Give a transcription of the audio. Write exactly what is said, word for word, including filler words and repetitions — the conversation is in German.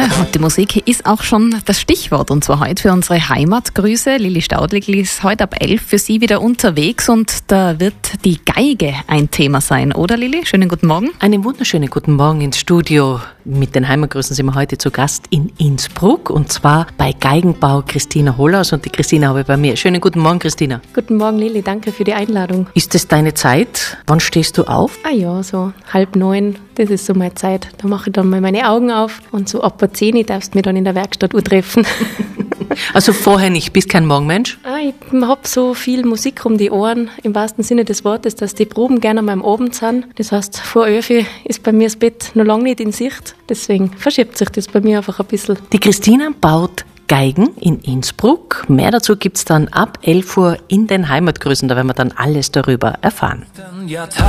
Und die Musik ist auch schon das Stichwort, und zwar heute für unsere Heimatgrüße. Lili Staudligl ist heute ab elf für Sie wieder unterwegs und da wird die Geige ein Thema sein, oder Lili? Schönen guten Morgen. Einen wunderschönen guten Morgen ins Studio. Mit den Heimatgrüßen sind wir heute zu Gast in Innsbruck und zwar bei Geigenbau Christina Hollaus, und die Christina habe ich bei mir. Schönen guten Morgen, Christina. Guten Morgen, Lili, danke für die Einladung. Ist das deine Zeit? Wann stehst du auf? Ah ja, so halb neun, das ist so meine Zeit. Da mache ich dann mal meine Augen auf und so ab zehn darfst du mich dann in der Werkstatt treffen. Also vorher nicht, bist kein Morgenmensch? Ah, ich habe so viel Musik um die Ohren, im wahrsten Sinne des Wortes, dass die Proben gerne am Abend sind. Das heißt, vor elf ist bei mir das Bett noch lange nicht in Sicht. Deswegen verschiebt sich das bei mir einfach ein bisschen. Die Christina baut Geigen in Innsbruck. Mehr dazu gibt's dann ab elf Uhr in den Heimatgrüßen. Da werden wir dann alles darüber erfahren.